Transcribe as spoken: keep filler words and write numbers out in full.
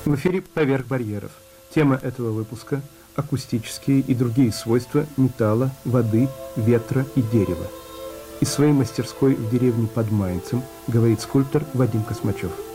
В эфире «Поверх барьеров». Тема этого выпуска – акустические и другие свойства металла, воды, ветра и дерева. Из своей мастерской в деревне под Майнцем говорит скульптор Вадим Космачев.